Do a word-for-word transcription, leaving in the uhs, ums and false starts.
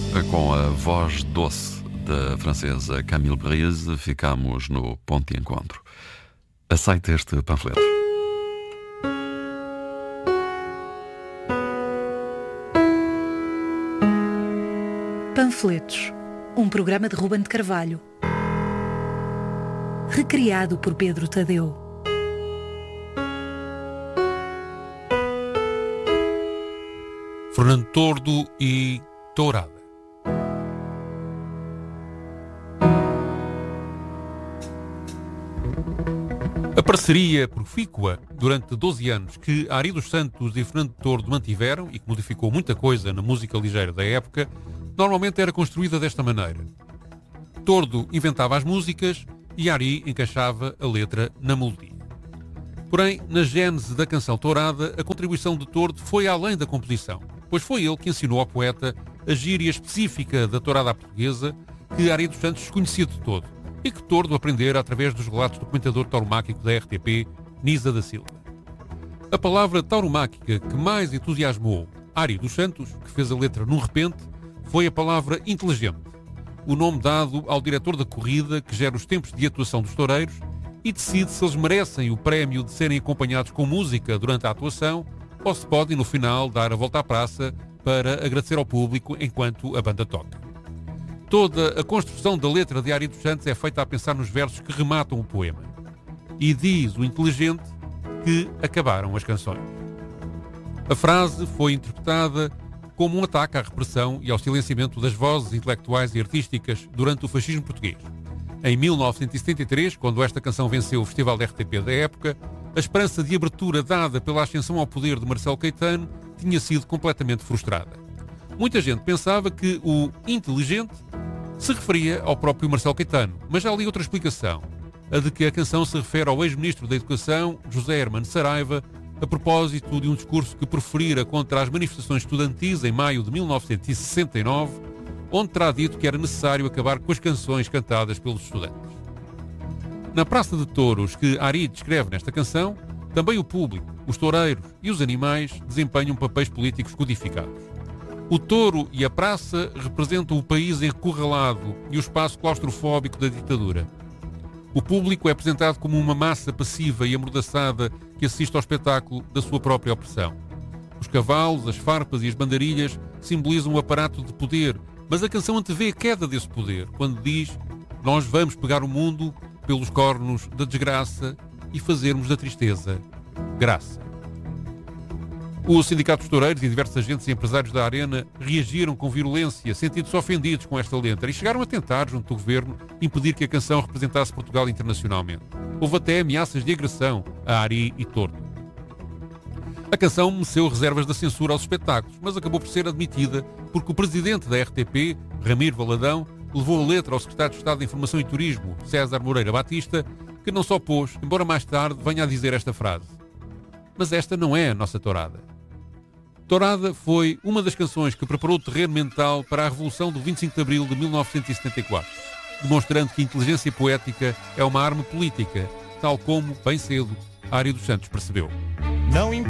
Com a voz doce da francesa Camille Brise, ficamos no ponto de encontro. Aceita este panfleto. Panfletos, um programa de Ruben de Carvalho, recriado por Pedro Tadeu. Fernando Tordo e Tourada. A parceria profícua durante doze anos que Ari dos Santos e Fernando Tordo mantiveram e que modificou muita coisa na música ligeira da época, normalmente era construída desta maneira. Tordo inventava as músicas e Ari encaixava a letra na melodia. Porém, na gênese da canção Tourada, a contribuição de Tordo foi além da composição, pois foi ele que ensinou ao poeta a gíria específica da tourada portuguesa que Ari dos Santos desconhecia de todo e que Tordo aprendera através dos relatos do comentador tauromáquico da R T P, Nisa da Silva. A palavra tauromáquica que mais entusiasmou Ari dos Santos, que fez a letra num repente, foi a palavra inteligente, o nome dado ao diretor da corrida que gera os tempos de atuação dos toureiros e decide se eles merecem o prémio de serem acompanhados com música durante a atuação ou se podem, no final, dar a volta à praça para agradecer ao público enquanto a banda toca. Toda a construção da letra de Ari dos Santos é feita a pensar nos versos que rematam o poema. E diz o inteligente que acabaram as canções. A frase foi interpretada como um ataque à repressão e ao silenciamento das vozes intelectuais e artísticas durante o fascismo português. Em mil novecentos e setenta e três, quando esta canção venceu o Festival da R T P da época, a esperança de abertura dada pela ascensão ao poder de Marcelo Caetano tinha sido completamente frustrada. Muita gente pensava que o inteligente se referia ao próprio Marcelo Caetano, mas há ali outra explicação, a de que a canção se refere ao ex-ministro da Educação, José Hermano Saraiva, a propósito de um discurso que proferira contra as manifestações estudantis em maio de mil novecentos e sessenta e nove, onde terá dito que era necessário acabar com as canções cantadas pelos estudantes. Na Praça de Touros que Ari descreve nesta canção, também o público, os toureiros e os animais desempenham papéis políticos codificados. O touro e a praça representam o país encurralado e o espaço claustrofóbico da ditadura. O público é apresentado como uma massa passiva e amordaçada que assiste ao espetáculo da sua própria opressão. Os cavalos, as farpas e as bandarilhas simbolizam o aparato de poder, mas a canção antevê a queda desse poder, quando diz: nós vamos pegar o mundo pelos cornos da desgraça e fazermos da tristeza graça. O Sindicato dos Toureiros e diversos agentes e empresários da arena reagiram com virulência, sentindo-se ofendidos com esta letra e chegaram a tentar, junto do governo, impedir que a canção representasse Portugal internacionalmente. Houve até ameaças de agressão a Ari e Tordo. A canção mereceu reservas da censura aos espetáculos, mas acabou por ser admitida porque o presidente da R T P, Ramiro Valadão, levou a letra ao secretário de Estado de Informação e Turismo, César Moreira Batista, que não só pôs, embora mais tarde venha a dizer esta frase: mas esta não é a nossa tourada. Tourada foi uma das canções que preparou o terreno mental para a Revolução do vinte e cinco de Abril de mil novecentos e setenta e quatro, demonstrando que a inteligência poética é uma arma política, tal como, bem cedo, Ari dos Santos percebeu. Não